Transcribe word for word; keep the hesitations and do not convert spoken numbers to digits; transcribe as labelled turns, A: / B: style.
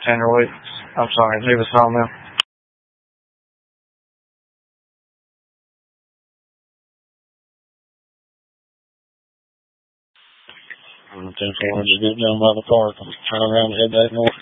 A: Tenderweight. I'm sorry, Davis Sawmill. ten four, just get down by the park and turn around and head back north.